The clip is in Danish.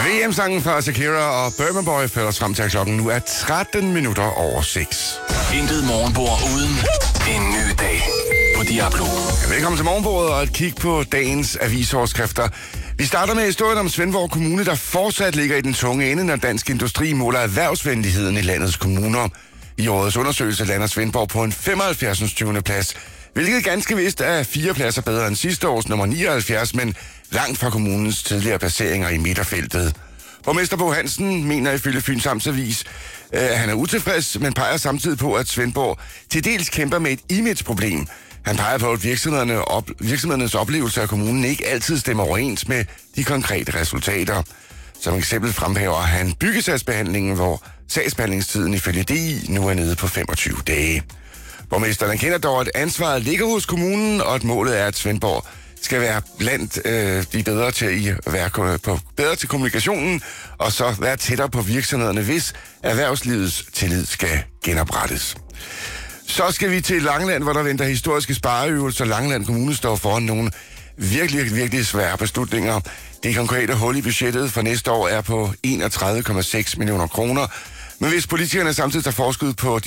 VM-sangen fra Shakira og Burma Boy fører os frem til, at klokken nu er 13 minutter over 6. Intet morgenbord uden en ny dag på Diablo. Velkommen til morgenbordet og et kig på dagens avisoverskrifter. Vi starter med historien om Svendborg Kommune, der fortsat ligger i den tunge ende, når Dansk Industri måler erhvervsvenligheden i landets kommuner. I årets undersøgelse lander Svendborg på en 75. 20. plads, hvilket ganske vist er 4 pladser bedre end sidste års nummer 79, men langt fra kommunens tidligere placeringer i midterfeltet. Borgmester Bo Hansen mener ifølge Fyns Amtsavis, at han er utilfreds, men peger samtidig på, at Svendborg til dels kæmper med et imageproblem. Han peger på, at virksomhedernes oplevelse af kommunen ikke altid stemmer overens med de konkrete resultater. Som eksempel fremhæver han byggesagsbehandlingen, hvor sagsbehandlingstiden ifølge DI nu er nede på 25 dage. Borgmesteren erkender dog, at ansvaret ligger hos kommunen, og at målet er, at Svendborg skal være blandt de bedre til kommunikationen, og så være tættere på virksomhederne, hvis erhvervslivets tillid skal genoprettes. Så skal vi til Langeland, hvor der venter historiske spareøvelser. Langeland Kommune står foran nogle virkelig svære beslutninger. Det konkrete hul i budgettet for næste år er på 31,6 millioner kroner. Men hvis politikerne samtidig tager forskud på